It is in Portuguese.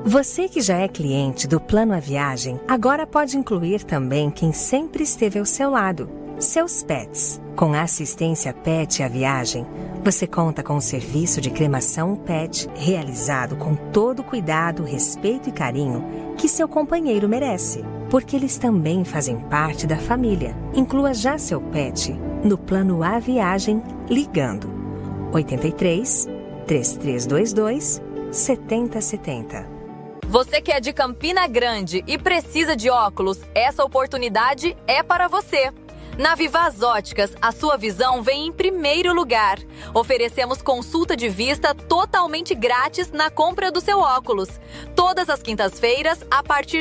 Você que já é cliente do Plano A Viagem, agora pode incluir também quem sempre esteve ao seu lado, seus pets. Com a assistência Pet à Viagem, você conta com o serviço de cremação pet realizado com todo o cuidado, respeito e carinho que seu companheiro merece, porque eles também fazem parte da família. Inclua já seu pet no Plano A Viagem ligando 83 3322 7070. Você que é de Campina Grande e precisa de óculos, essa oportunidade é para você. Na Vivaz Óticas, a sua visão vem em primeiro lugar. Oferecemos consulta de vista totalmente grátis na compra do seu óculos. Todas as quintas-feiras, a partir